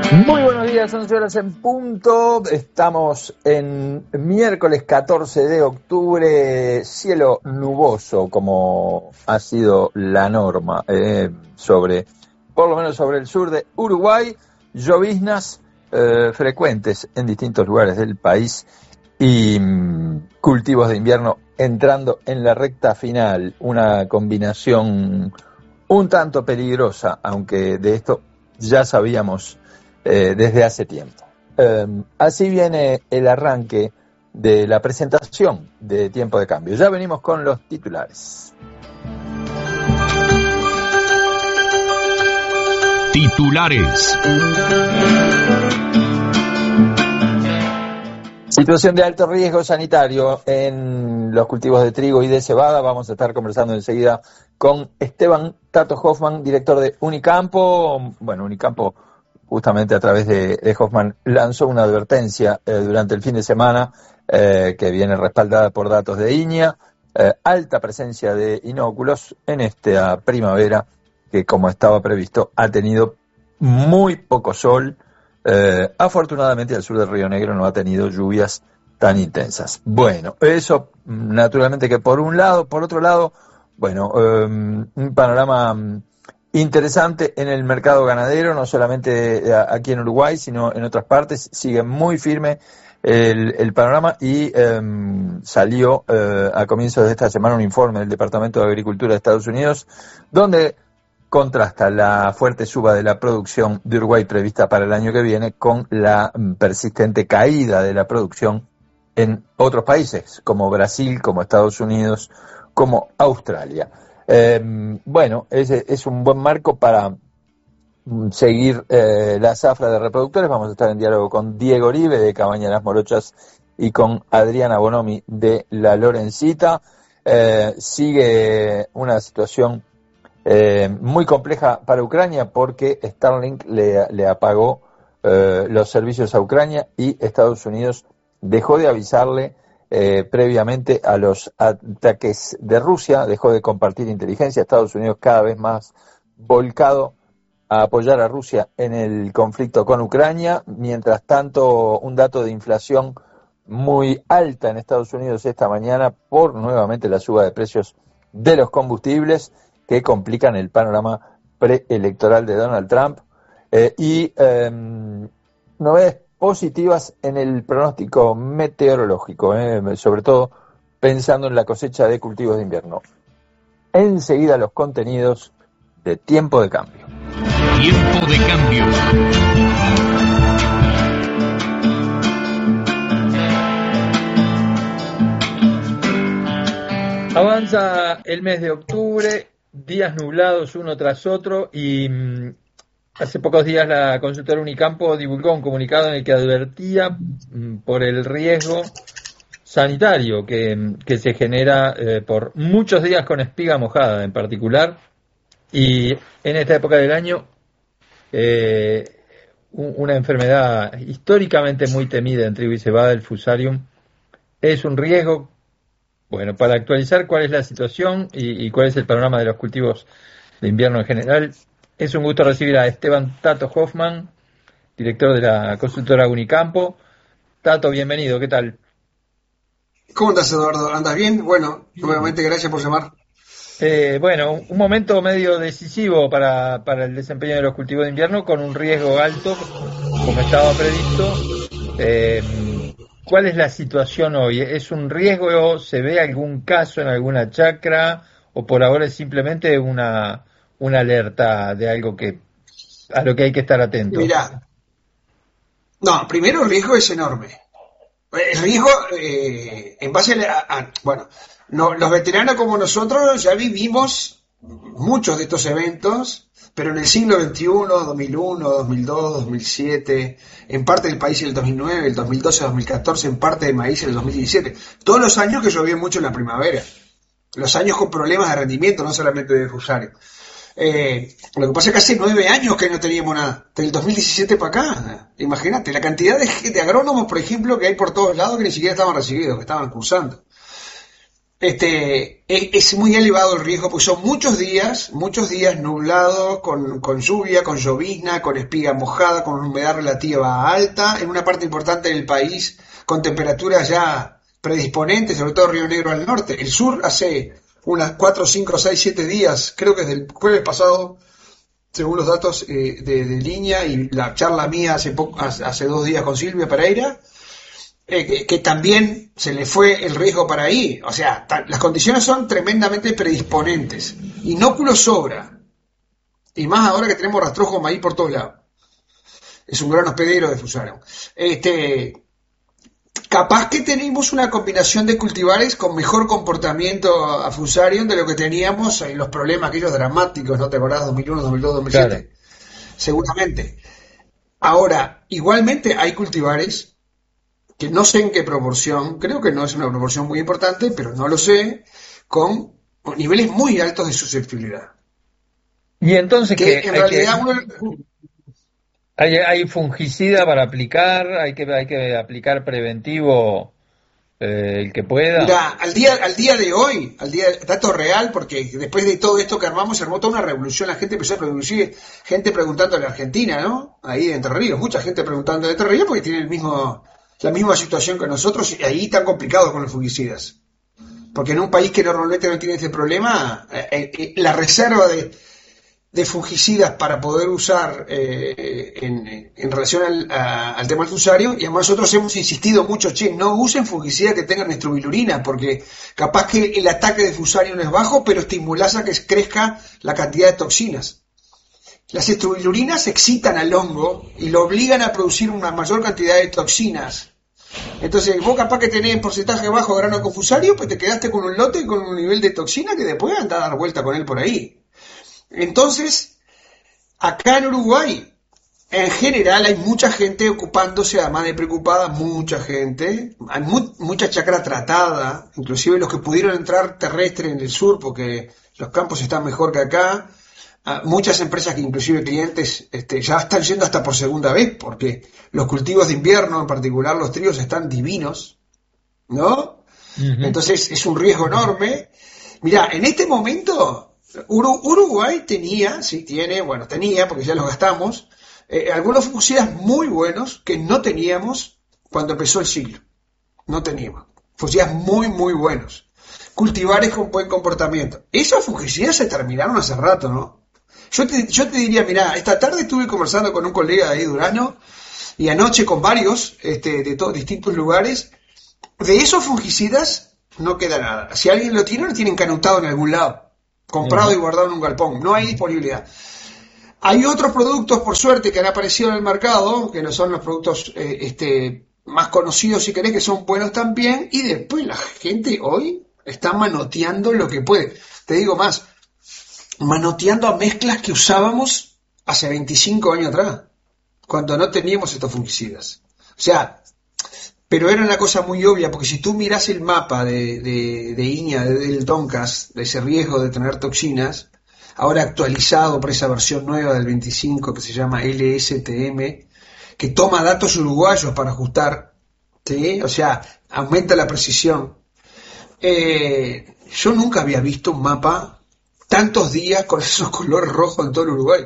Muy buenos días, 11 horas en punto. Estamos en miércoles 14 de octubre, cielo nuboso, como ha sido la norma, por lo menos sobre el sur de Uruguay, lloviznas frecuentes en distintos lugares del país y cultivos de invierno entrando en la recta final, una combinación un tanto peligrosa, aunque de esto ya sabíamos desde hace tiempo. Así viene el arranque de la presentación de Tiempo de Cambio. Ya venimos con los titulares. Titulares. Situación de alto riesgo sanitario en los cultivos de trigo y de cebada. Vamos a estar conversando enseguida con Esteban Tato Hoffman, director de Unicampo. Bueno, Unicampo justamente a través de Hoffman lanzó una advertencia durante el fin de semana que viene respaldada por datos de INEA. Alta presencia de inóculos en esta primavera que, como estaba previsto, ha tenido muy poco sol. Afortunadamente el sur del Río Negro no ha tenido lluvias tan intensas. Bueno, eso naturalmente que por un lado. Por otro lado, bueno, un panorama interesante en el mercado ganadero, no solamente aquí en Uruguay, sino en otras partes. Sigue muy firme el panorama y salió a comienzos de esta semana un informe del Departamento de Agricultura de Estados Unidos, donde contrasta la fuerte suba de la producción de Uruguay prevista para el año que viene con la persistente caída de la producción en otros países, como Brasil, como Estados Unidos, como Australia. Bueno, es un buen marco para seguir la zafra de reproductores. Vamos a estar en diálogo con Diego Oribe de Cabaña Las Morochas y con Adriana Bonomi de La Lorencita. Sigue una situación muy compleja para Ucrania porque Starlink le apagó los servicios a Ucrania y Estados Unidos dejó de avisarle previamente a los ataques de Rusia, dejó de compartir inteligencia. Estados Unidos cada vez más volcado a apoyar a Rusia en el conflicto con Ucrania. Mientras tanto, un dato de inflación muy alta en Estados Unidos esta mañana por nuevamente la suba de precios de los combustibles que complican el panorama preelectoral de Donald Trump y novedades positivas en el pronóstico meteorológico, sobre todo pensando en la cosecha de cultivos de invierno. Enseguida los contenidos de Tiempo de Cambio. Tiempo de Cambio. Avanza el mes de octubre, días nublados uno tras otro y hace pocos días la consultora Unicampo divulgó un comunicado en el que advertía por el riesgo sanitario que se genera por muchos días con espiga mojada en particular, y en esta época del año una enfermedad históricamente muy temida en trigo y cebada, el Fusarium, es un riesgo. Bueno, para actualizar cuál es la situación y cuál es el panorama de los cultivos de invierno en general, es un gusto recibir a Esteban Tato Hoffman, director de la consultora Unicampo. Tato, bienvenido, ¿qué tal? ¿Cómo estás, Eduardo? ¿Andas bien? Bueno, nuevamente gracias por llamar. Bueno, un momento medio decisivo para el desempeño de los cultivos de invierno, con un riesgo alto, como estaba previsto. ¿Cuál es la situación hoy? ¿Es un riesgo? ¿Se ve algún caso en alguna chacra? ¿O por ahora es simplemente una alerta de algo a lo que hay que estar atento? Mirá, no, primero el riesgo es enorme. El riesgo, en base bueno, no, los veteranos como nosotros ya vivimos muchos de estos eventos, pero en el siglo XXI, 2001, 2002, 2007, en parte del país en el 2009, el 2012, 2014, en parte del maíz en el 2017. Todos los años que llovió mucho en la primavera. Los años con problemas de rendimiento, no solamente de Rosario. Lo que pasa es que hace 9 años que no teníamos nada, del 2017 para acá. Imagínate, la cantidad de agrónomos, por ejemplo, que hay por todos lados que ni siquiera estaban recibidos, que estaban cursando. es muy elevado el riesgo porque son muchos días nublados, con lluvia, con llovizna, con espiga mojada, con humedad relativa alta, en una parte importante del país, con temperaturas ya predisponentes, sobre todo Río Negro al norte. El sur hace unas 4, 5, 6, 7 días, creo que desde el jueves pasado, según los datos de línea y la charla mía hace 2 días con Silvia Pereira, que también se le fue el riesgo para ahí. O sea, las condiciones son tremendamente predisponentes. Inóculo sobra. Y más ahora que tenemos rastrojo de maíz por todos lados. Es un gran hospedero de Fusarium. Capaz que tenemos una combinación de cultivares con mejor comportamiento a Fusarium de lo que teníamos en los problemas aquellos dramáticos, ¿no te acordás? 2001, 2002, 2007. Claro. Seguramente. Ahora, igualmente hay cultivares que no sé en qué proporción, creo que no es una proporción muy importante, pero no lo sé, con niveles muy altos de susceptibilidad. Y entonces que en realidad hay fungicida para aplicar, hay que aplicar preventivo el que pueda. Mira, al día de hoy, dato real, porque después de todo esto que armamos se armó toda una revolución, la gente empezó a producir, gente preguntando en Argentina, ¿no? Ahí de Entre Ríos, mucha gente preguntando de Entre Ríos porque tiene la misma situación que nosotros, y ahí tan complicado con los fungicidas. Porque en un país que normalmente no tiene este problema, la reserva de fungicidas para poder usar en relación al tema del Fusarium, y además nosotros hemos insistido mucho, no usen fungicidas que tengan estrobilurina, porque capaz que el ataque de Fusarium es bajo, pero estimulás a que crezca la cantidad de toxinas. Las estrobilurinas excitan al hongo y lo obligan a producir una mayor cantidad de toxinas. Entonces, vos capaz que tenés porcentaje bajo de grano con Fusarium, pues te quedaste con un lote con un nivel de toxina que después anda a dar vuelta con él por ahí. Entonces, acá en Uruguay, en general hay mucha gente ocupándose, además de preocupada, mucha gente, hay mucha chacra tratada, inclusive los que pudieron entrar terrestre en el sur, porque los campos están mejor que acá. Muchas empresas que inclusive clientes ya están yendo hasta por segunda vez, porque los cultivos de invierno, en particular los tríos, están divinos, ¿no? Uh-huh. Entonces es un riesgo enorme. Mirá, en este momento Uruguay tenía, porque ya los gastamos, algunos fungicidas muy buenos que no teníamos cuando empezó el siglo. No teníamos. Fungicidas muy, muy buenos. Cultivares con buen comportamiento. Esos fungicidas se terminaron hace rato, ¿no? Yo te diría, mirá, esta tarde estuve conversando con un colega de ahí, Durano, y anoche con varios de todos distintos lugares. De esos fungicidas no queda nada. Si alguien lo tiene encanutado en algún lado, comprado y guardado en un galpón. No hay disponibilidad. Hay otros productos, por suerte, que han aparecido en el mercado, que no son los productos más conocidos, si querés, que son buenos también, y después la gente hoy está manoteando lo que puede. Te digo más, manoteando a mezclas que usábamos hace 25 años atrás, cuando no teníamos estos fungicidas. O sea, pero era una cosa muy obvia, porque si tú mirás el mapa de INEA, del Doncas, de ese riesgo de tener toxinas, ahora actualizado por esa versión nueva del 25 que se llama LSTM, que toma datos uruguayos para ajustar, ¿sí? O sea, aumenta la precisión. Yo nunca había visto un mapa tantos días con esos colores rojos en todo el Uruguay.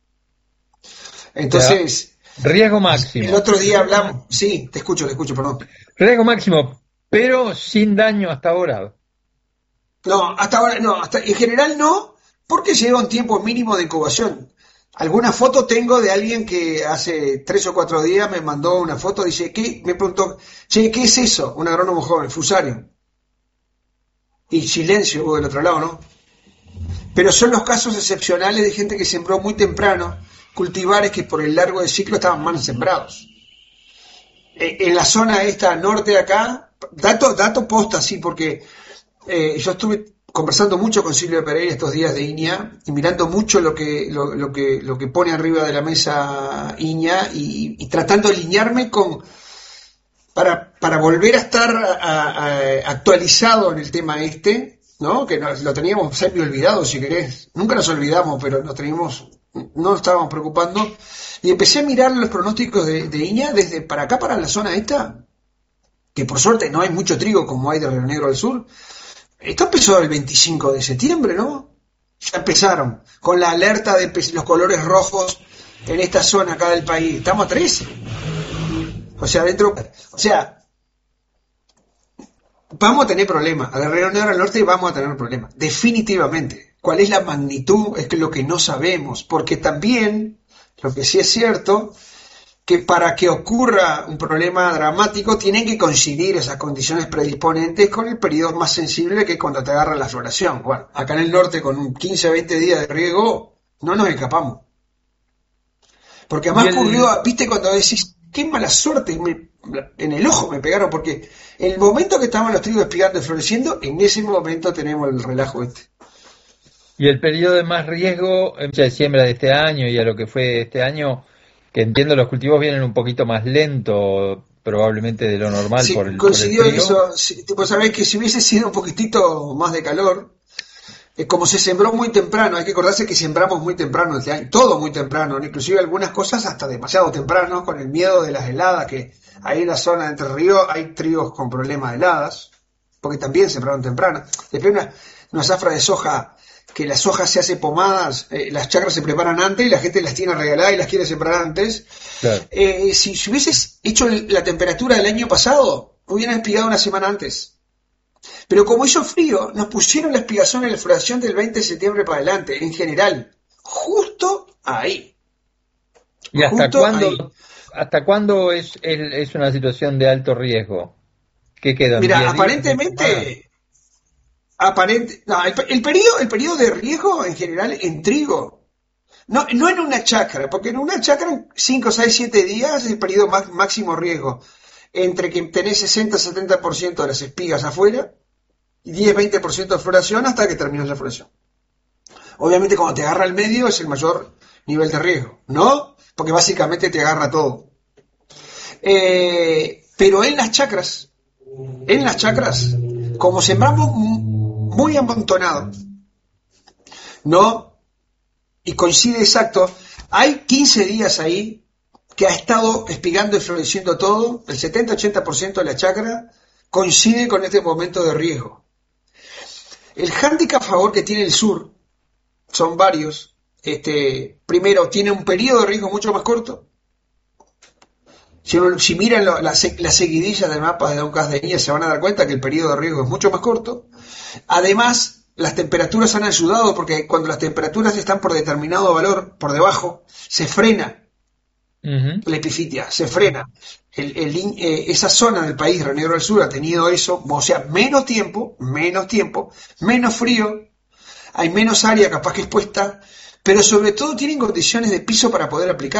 Entonces, riesgo máximo. El otro día hablamos, sí, te escucho, perdón. Riesgo máximo, pero sin daño hasta ahora. No, hasta ahora no, en general no, porque lleva un tiempo mínimo de incubación. Alguna foto tengo de alguien que hace 3 o 4 días me mandó una foto, dice, me preguntó, ¿qué es eso? Un agrónomo joven, Fusarium. Y silencio hubo del otro lado, ¿no? Pero son los casos excepcionales de gente que sembró muy temprano cultivares que por el largo del ciclo estaban mal sembrados. En la zona esta norte de acá, dato posta, sí, porque yo estuve conversando mucho con Silvia Pereira estos días de INEA y mirando mucho lo que pone arriba de la mesa INEA y tratando de alinearme para volver a estar actualizado en el tema ¿no? Que lo teníamos siempre olvidado, si querés. Nunca nos olvidamos, pero no nos estábamos preocupando. Y empecé a mirar los pronósticos de INEA desde para acá, para la zona esta, que por suerte no hay mucho trigo como hay de Río Negro al sur. Esto empezó el 25 de septiembre, ¿no? Ya empezaron con la alerta de los colores rojos en esta zona acá del país. Estamos a 13. O sea, vamos a tener problemas. A Río Negro al norte vamos a tener problemas. Definitivamente. ¿Cuál es la magnitud? Es que lo que no sabemos. Porque también, lo que sí es cierto, que para que ocurra un problema dramático tienen que coincidir esas condiciones predisponentes con el periodo más sensible, que es cuando te agarra la floración. Bueno, acá en el norte con un 15-20 días de riego no nos escapamos. Porque además ocurrió, viste, cuando decís, qué mala suerte, en el ojo me pegaron, porque en el momento que estaban los trigos espigando y floreciendo, en ese momento tenemos el relajo este. Y el periodo de más riesgo, de siembra de este año y a lo que fue este año, que entiendo los cultivos vienen un poquito más lento probablemente de lo normal, Sí, por el coincidió frío. eso. Sí, vos sabés que si hubiese sido un poquitito más de calor, como se sembró muy temprano, hay que acordarse que sembramos muy temprano este año, todo muy temprano, inclusive algunas cosas hasta demasiado temprano, con el miedo de las heladas, que ahí en la zona de Entre Ríos hay trigos con problemas de heladas, porque también sembraron temprano. Después una zafra de soja, que la soja se hace pomadas, las chacras se preparan antes y la gente las tiene regaladas y las quiere sembrar antes. Claro. Si hubieses hecho la temperatura del año pasado, hubieran espigado una semana antes. Pero como hizo frío, nos pusieron la espigación en la floración del 20 de septiembre para adelante, en general, justo ahí. ¿Y hasta cuándo es una situación de alto riesgo? ¿Qué queda? Mira, aparentemente... el periodo de riesgo en general en trigo, no en una chacra, porque en una chacra 5, 6, 7 días es el periodo máximo riesgo, entre que tenés 60-70% de las espigas afuera y 10-20% de floración hasta que terminas la floración. Obviamente cuando te agarra el medio es el mayor nivel de riesgo, ¿no? Porque básicamente te agarra todo. Pero en las chacras, como sembramos muy amontonado, ¿no? Y coincide exacto, hay 15 días ahí que ha estado espigando y floreciendo todo, el 70-80% de la chacra coincide con este momento de riesgo. El hándicap a favor que tiene el sur son varios. Primero, tiene un periodo de riesgo mucho más corto. Si miran las seguidillas del mapa de Don Casdenilla, se van a dar cuenta que el periodo de riesgo es mucho más corto. Además, las temperaturas han ayudado, porque cuando las temperaturas están por determinado valor, por debajo, se frena la epifitia, se frena. Esa zona del país, Río Negro del Sur, ha tenido eso, o sea, menos tiempo, menos frío, hay menos área capaz que expuesta, pero sobre todo tienen condiciones de piso para poder aplicar.